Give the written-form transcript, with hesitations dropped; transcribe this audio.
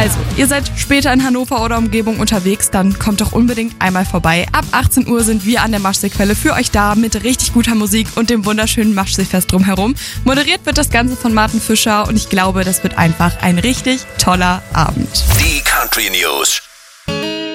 Also, ihr seid später in Hannover oder Umgebung unterwegs, dann kommt doch unbedingt einmal vorbei. Ab 18 Uhr sind wir an der Maschseequelle für euch da mit richtig guter Musik und dem wunderschönen Maschseefest drumherum. Moderiert wird das Ganze von Martin Fischer und ich glaube, das wird einfach ein richtig toller Abend. Die Country News.